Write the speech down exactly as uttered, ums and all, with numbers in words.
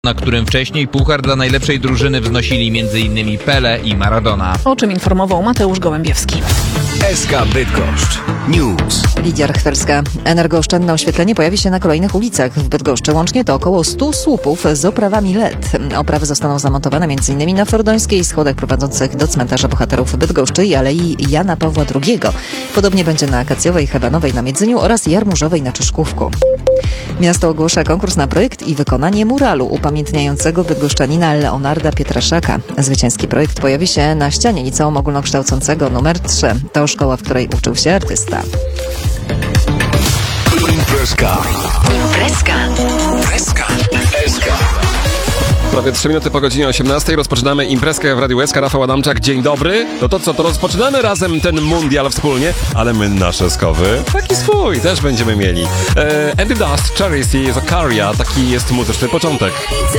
na którym wcześniej puchar dla najlepszej drużyny wznosili między innymi Pele i Maradona. O czym informował Mateusz Gołębiewski. S K Bydgoszcz News. Lidia Rachwerska. Energooszczędne oświetlenie pojawi się na kolejnych ulicach w Bydgoszczy. Łącznie to około stu słupów z oprawami L E D. Oprawy zostaną zamontowane m.in. na Fordońskiej, schodach prowadzących do cmentarza bohaterów Bydgoszczy i Alei Jana Pawła drugiego. Podobnie będzie na Akacjowej, Hebanowej na Miedzyniu oraz Jarmużowej na Czyszkówku. Miasto ogłasza konkurs na projekt i wykonanie muralu upamiętniającego bydgoszczanina Leonarda Pietraszaka. Zwycięski projekt pojawi się na ścianie liceum ogólnokształcącego numer trzy. To szkoła, w której uczył się artysta. Imprezka. Imprezka. Imprezka. S K. Prawie trzy minuty po godzinie osiemnastej rozpoczynamy imprezkę w Radiu S K. Rafał Adamczak, dzień dobry. No to co, to rozpoczynamy razem ten mundial wspólnie, ale my nasze skowy, taki swój, też będziemy mieli. E, Andy Dust, Charity, Zakaria, taki jest muzyczny początek.